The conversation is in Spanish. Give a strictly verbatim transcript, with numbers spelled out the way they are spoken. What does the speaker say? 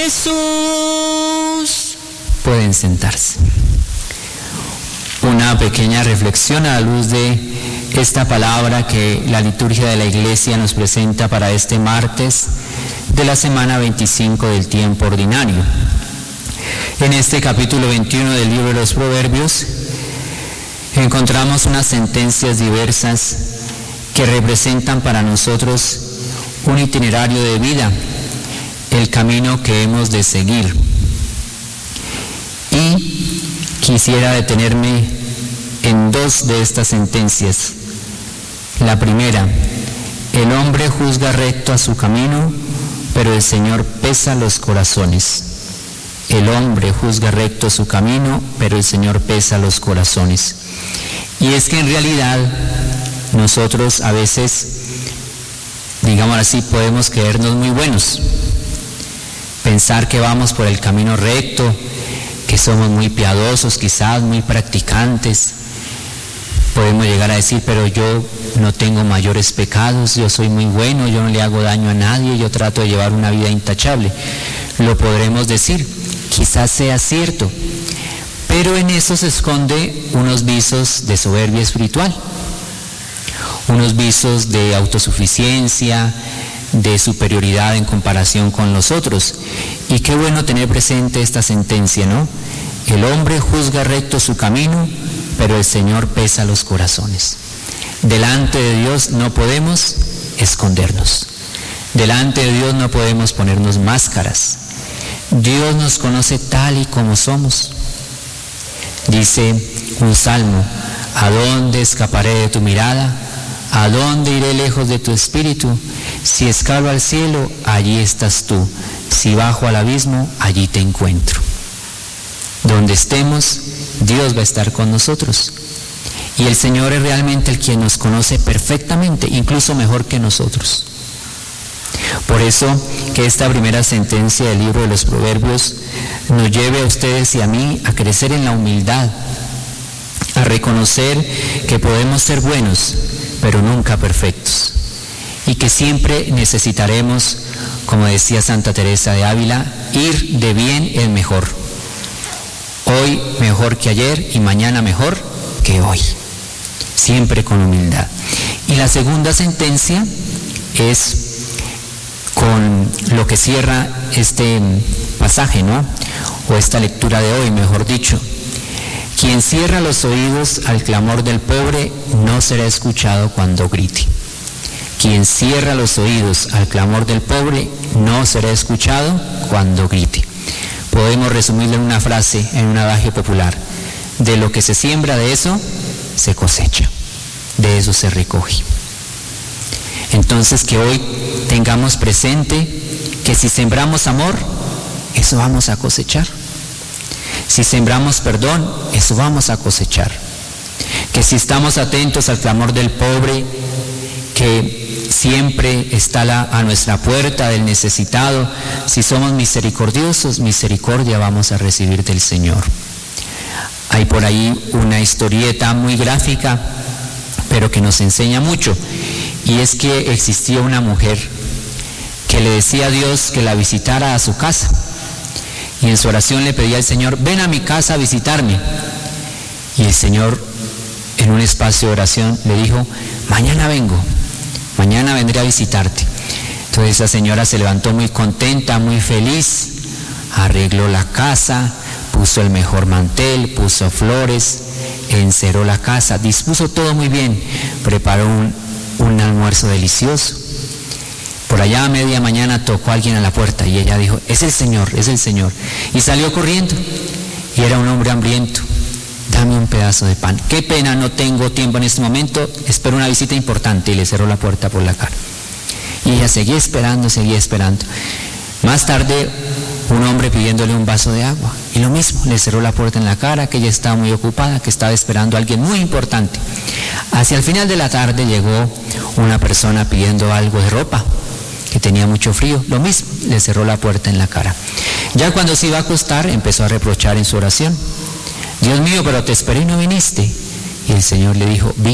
Jesús. Pueden sentarse. Una pequeña reflexión a la luz de esta palabra que la liturgia de la Iglesia nos presenta para este martes de la semana veinticinco del tiempo ordinario. En este capítulo veintiuno del libro de los Proverbios encontramos unas sentencias diversas que representan para nosotros un itinerario de vida, el camino que hemos de seguir. Y quisiera detenerme en dos de estas sentencias. La primera: el hombre juzga recto a su camino, pero el Señor pesa los corazones. El hombre juzga recto su camino, pero el Señor pesa los corazones. Y es que en realidad nosotros a veces, digamos así, podemos creernos muy buenos, pensar que vamos por el camino recto, que somos muy piadosos, quizás muy practicantes. Podemos llegar a decir, pero yo no tengo mayores pecados, yo soy muy bueno, yo no le hago daño a nadie, yo trato de llevar una vida intachable. Lo podremos decir, quizás sea cierto, pero en eso se esconde unos visos de soberbia espiritual, unos visos de autosuficiencia, de superioridad en comparación con los otros. Y qué bueno tener presente esta sentencia, ¿no? El hombre juzga recto su camino, pero el Señor pesa los corazones. Delante de Dios no podemos escondernos. Delante de Dios no podemos ponernos máscaras. Dios nos conoce tal y como somos. Dice un salmo: ¿a dónde escaparé de tu mirada? ¿A dónde iré lejos de tu espíritu? Si escalo al cielo, allí estás tú. Si bajo al abismo, allí te encuentro. Donde estemos, Dios va a estar con nosotros. Y el Señor es realmente el quien nos conoce perfectamente, incluso mejor que nosotros. Por eso que esta primera sentencia del libro de los Proverbios nos lleve a ustedes y a mí a crecer en la humildad, a reconocer que podemos ser buenos, pero nunca perfectos, y que siempre necesitaremos, como decía Santa Teresa de Ávila, ir de bien en mejor. Hoy mejor que ayer y mañana mejor que hoy, siempre con humildad. Y la segunda sentencia es con lo que cierra este pasaje, ¿no? O esta lectura de hoy, mejor dicho. Quien cierra los oídos al clamor del pobre no será escuchado cuando grite. Quien cierra los oídos al clamor del pobre no será escuchado cuando grite. Podemos resumirlo en una frase, en un adagio popular: de lo que se siembra, de eso se cosecha, de eso se recoge. Entonces, que hoy tengamos presente que si sembramos amor, eso vamos a cosechar. Si sembramos perdón, eso vamos a cosechar. Que si estamos atentos al clamor del pobre, que siempre está la, a nuestra puerta del necesitado, si somos misericordiosos, misericordia vamos a recibir del Señor. Hay por ahí una historieta muy gráfica, pero que nos enseña mucho, y es que existía una mujer que le decía a Dios que la visitara a su casa, y en su oración le pedía al Señor: ven a mi casa a visitarme. Y el Señor, en un espacio de oración, le dijo: mañana vengo, mañana vendré a visitarte. Entonces esa señora se levantó muy contenta, muy feliz, arregló la casa, puso el mejor mantel, puso flores, enceró la casa, dispuso todo muy bien, preparó un, un almuerzo delicioso. Por allá a media mañana tocó a alguien a la puerta y ella dijo: es el Señor, es el Señor. Y salió corriendo, y era un hombre hambriento. Dame un pedazo de pan. Qué pena, no tengo tiempo en este momento, espero una visita importante. Y le cerró la puerta por la cara. Y ella seguía esperando, seguía esperando. Más tarde, un hombre pidiéndole un vaso de agua, y lo mismo, le cerró la puerta en la cara, que ella estaba muy ocupada, que estaba esperando a alguien muy importante. Hacia el final de la tarde llegó una persona pidiendo algo de ropa, que tenía mucho frío, lo mismo, le cerró la puerta en la cara. Ya cuando se iba a acostar, empezó a reprochar en su oración: Dios mío, pero te esperé y no viniste. Y el Señor le dijo: